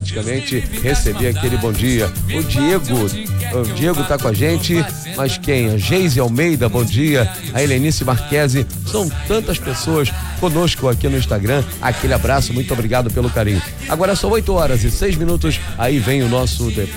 automaticamente receber aquele bom dia. O Diego tá com a gente, mas quem? A Geise Almeida, bom dia. A Helenice Marquese, são tantas pessoas conosco aqui no Instagram. Aquele abraço, muito obrigado pelo carinho. Agora são 8h06, aí vem o nosso